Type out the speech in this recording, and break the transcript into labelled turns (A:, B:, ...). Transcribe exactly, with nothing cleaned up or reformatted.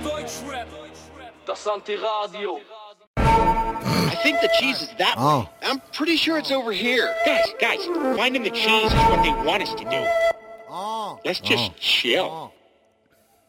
A: Das Antiradio.
B: I think the cheese is that
C: Oh.
B: way. I'm pretty sure it's over here.
D: Guys, guys, finding the cheese is what they want us to do.
C: Oh.
D: Let's just
C: Oh.
D: chill.
C: Oh.